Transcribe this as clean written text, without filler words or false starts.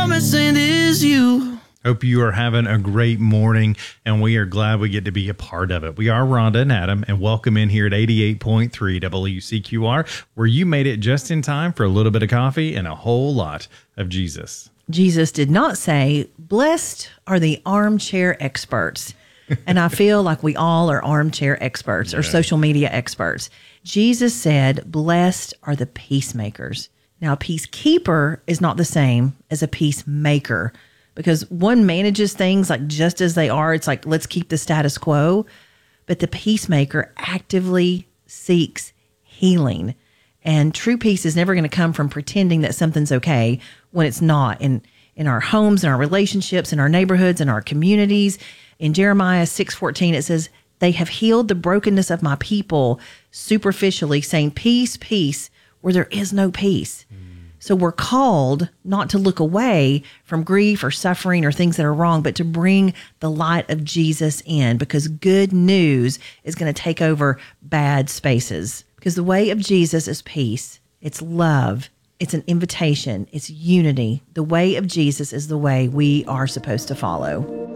promise and is you. Hope you are having a great morning, and we are glad we get to be a part of it. We are Rhonda and Adam, and welcome in here at 88.3 WCQR, where you made it just in time for a little bit of coffee and a whole lot of Jesus. Jesus did not say, blessed are the armchair experts. And I feel like we all are armchair experts or social media experts. Jesus said, blessed are the peacemakers. Now, a peacekeeper is not the same as a peacemaker, because one manages things like just as they are. It's like, let's keep the status quo. But the peacemaker actively seeks healing. And true peace is never going to come from pretending that something's okay when it's not. In our homes, in our relationships, in our neighborhoods, in our communities. In Jeremiah 6:14, it says, they have healed the brokenness of my people superficially, saying peace, peace, where there is no peace. So we're called not to look away from grief or suffering or things that are wrong, but to bring the light of Jesus in, because good news is going to take over bad spaces. Because the way of Jesus is peace. It's love. It's an invitation. It's unity. The way of Jesus is the way we are supposed to follow.